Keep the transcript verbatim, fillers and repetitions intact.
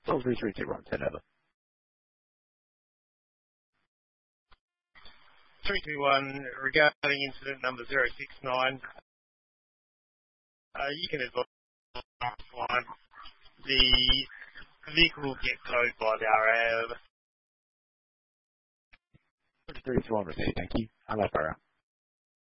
twelve three three two one, ten over. three two one, regarding incident number zero six nine, uh, you can advise offline. The vehicle will get towed by the R A over. three two one, thank you. I'm up,